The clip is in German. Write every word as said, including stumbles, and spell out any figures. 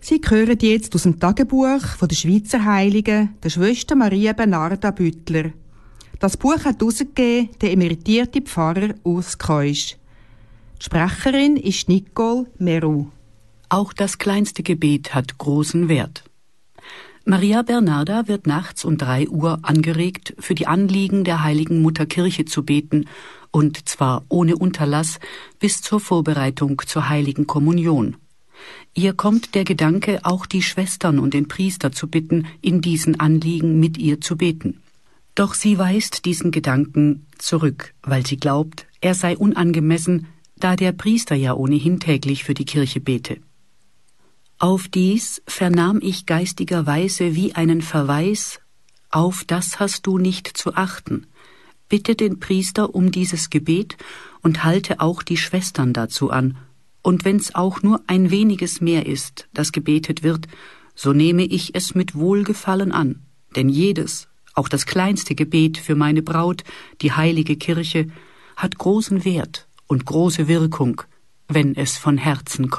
Sie hören jetzt aus dem Tagebuch von der Schweizer Heiligen, der Schwester Maria Bernarda Büttler. Das Buch hat herausgegeben der emeritierte Pfarrer Urs Keusch. Die Sprecherin ist Nicole Meru. Auch das kleinste Gebet hat großen Wert. Maria Bernarda wird nachts um drei Uhr angeregt, für die Anliegen der Heiligen Mutter Kirche zu beten, und zwar ohne Unterlass bis zur Vorbereitung zur Heiligen Kommunion. Ihr kommt der Gedanke, auch die Schwestern und den Priester zu bitten, in diesen Anliegen mit ihr zu beten. Doch sie weist diesen Gedanken zurück, weil sie glaubt, er sei unangemessen, da der Priester ja ohnehin täglich für die Kirche bete. Auf dies vernahm ich geistigerweise wie einen Verweis, auf das hast du nicht zu achten. Bitte den Priester um dieses Gebet und halte auch die Schwestern dazu an. Und wenn's auch nur ein weniges mehr ist, das gebetet wird, so nehme ich es mit Wohlgefallen an. Denn jedes, auch das kleinste Gebet für meine Braut, die heilige Kirche, hat großen Wert und große Wirkung, wenn es von Herzen kommt.